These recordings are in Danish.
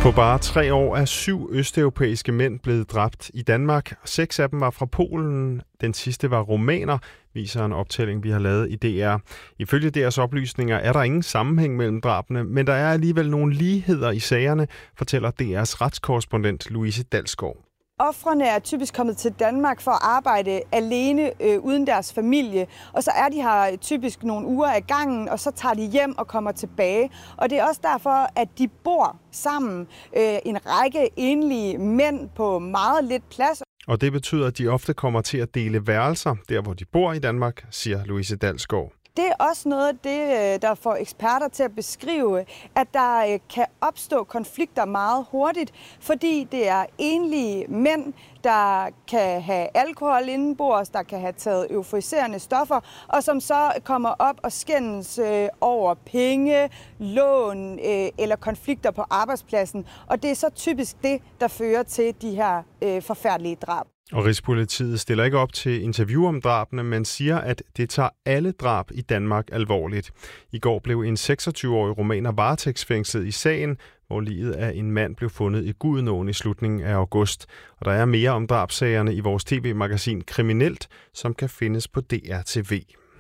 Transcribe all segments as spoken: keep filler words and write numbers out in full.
På bare tre år er syv østeuropæiske mænd blevet dræbt i Danmark. Seks af dem var fra Polen. Den sidste var rumæner, viser en optælling, vi har lavet i D R. Ifølge deres oplysninger er der ingen sammenhæng mellem drabene, men der er alligevel nogle ligheder i sagerne, fortæller D R's retskorrespondent Louise Dalsgaard. Ofrene er typisk kommet til Danmark for at arbejde alene øh, uden deres familie, og så er de her typisk nogle uger ad gangen, og så tager de hjem og kommer tilbage. Og det er også derfor, at de bor sammen, øh, en række enlige mænd på meget lidt plads. Og det betyder, at de ofte kommer til at dele værelser, der hvor de bor i Danmark, siger Louise Dalsgaard. Det er også noget af det, der får eksperter til at beskrive, at der kan opstå konflikter meget hurtigt, fordi det er enlige mænd, der kan have alkohol indenbords, der kan have taget euforiserende stoffer, og som så kommer op og skændes over penge, lån eller konflikter på arbejdspladsen. Og det er så typisk det, der fører til de her forfærdelige drab. Og Rigspolitiet stiller ikke op til interview om drabene, men siger, at det tager alle drab i Danmark alvorligt. I går blev en seksogtyve-årig rumæner varetægtsfængslet i sagen, hvor liget af en mand blev fundet i Gudenåen i slutningen af august. Og der er mere om drabsagerne i vores tv-magasin Kriminelt, som kan findes på D R T V.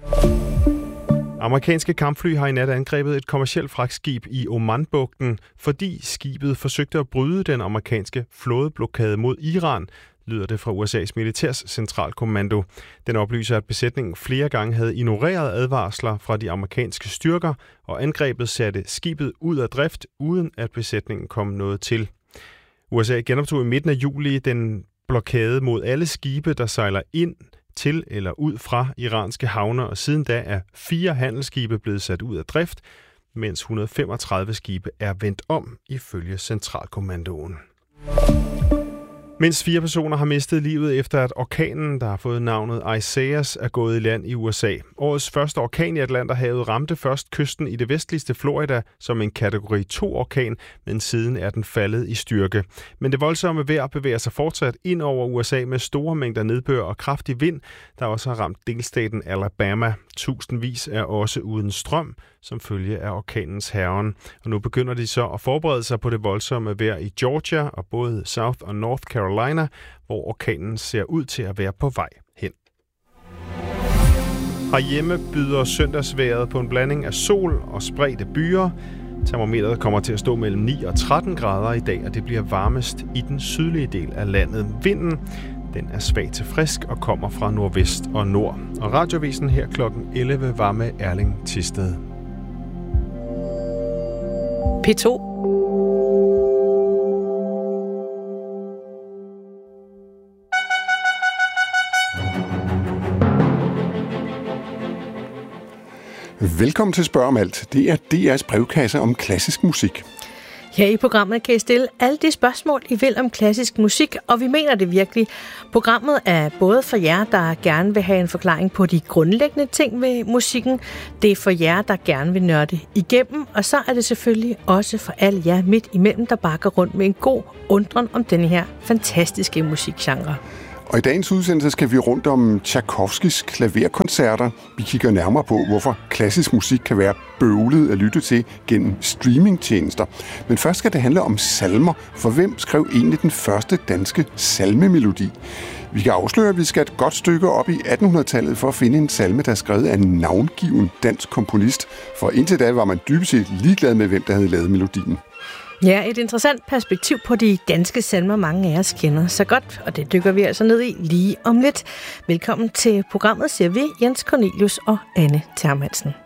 Amerikanske kampfly har i nat angrebet et kommercielt fragtskib i Omanbugten, fordi skibet forsøgte at bryde den amerikanske flådeblokade mod Iran, lyder det fra U S A's militærs centralkommando. Den oplyser, at besætningen flere gange havde ignoreret advarsler fra de amerikanske styrker, og angrebet satte skibet ud af drift, uden at besætningen kom noget til. U S A genoptog i midten af juli den blokade mod alle skibe, der sejler ind til eller ud fra iranske havne, og siden da er fire handelsskibe blevet sat ud af drift, mens et hundrede og femogtredive skibe er vendt om, ifølge centralkommandoen. Mindst fire personer har mistet livet efter, at orkanen, der har fået navnet Isaias, er gået i land i U S A. Årets første orkan i Atlanterhavet ramte først kysten i det vestligste Florida som en kategori to-orkan, men siden er den faldet i styrke. Men det voldsomme vejr bevæger sig fortsat ind over U S A med store mængder nedbør og kraftig vind, der også har ramt delstaten Alabama. Tusindvis er også uden strøm, som følge af orkanens hærgen. Og nu begynder de så at forberede sig på det voldsomme vejr i Georgia og både South og North Carolina, hvor orkanen ser ud til at være på vej hen. Herhjemme byder søndagsvejret på en blanding af sol og spredte byer. Termometeret kommer til at stå mellem ni og tretten grader i dag, og det bliver varmest i den sydlige del af landet. Vinden den er svag til frisk og kommer fra nordvest og nord. Og radiovisen her klokken elleve var med Erling Thisted. P to. Velkommen til Spørg om alt. Det er D R's brevkasse om klassisk musik. Her i programmet kan I stille alle de spørgsmål, I vil om klassisk musik, og vi mener det virkelig. Programmet er både for jer, der gerne vil have en forklaring på de grundlæggende ting ved musikken. Det er for jer, der gerne vil nørde igennem, og så er det selvfølgelig også for alle jer midt imellem, der bakker rundt med en god undren om denne her fantastiske musikgenre. Og i dagens udsendelse skal vi rundt om Tchaikovskys klaverkoncerter. Vi kigger nærmere på, hvorfor klassisk musik kan være bøvlet at lytte til gennem streamingtjenester. Men først skal det handle om salmer, for hvem skrev egentlig den første danske salmemelodi? Vi kan afsløre, at vi skal et godt stykke op i attenhundredetallet for at finde en salme, der er skrevet af en navngiven dansk komponist. For indtil da var man dybest set ligeglad med, hvem der havde lavet melodien. Ja, et interessant perspektiv på de danske salmer, mange af os kender så godt, og det dykker vi altså ned i lige om lidt. Velkommen til programmet, siger vi, Jens Cornelius og Anne Termansen.